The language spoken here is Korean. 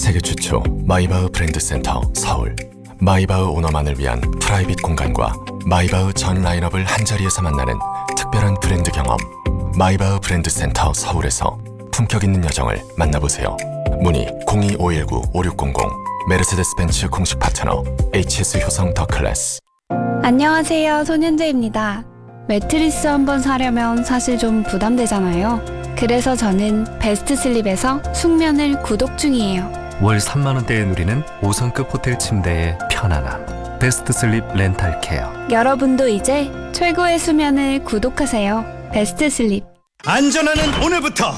세계 최초 마이바흐 브랜드 센터 서울. 마이바흐 오너만을 위한 프라이빗 공간과 마이바흐 전 라인업을 한자리에서 만나는 특별한 브랜드 경험. 마이바흐 브랜드 센터 서울에서 품격 있는 여정을 만나보세요. 문의 02-519-5600. 메르세데스 벤츠 공식 파트너 HS 효성 더 클래스. 안녕하세요, 손현재입니다. 매트리스 한번 사려면 사실 좀 부담되잖아요. 그래서 저는 베스트 슬립에서 숙면을 구독 중이에요. 월 3만 원대에 누리는 5성급 호텔 침대의 편안함. 베스트 슬립 렌탈 케어. 여러분도 이제 최고의 수면을 구독하세요. 베스트 슬립. 안전하는 오늘부터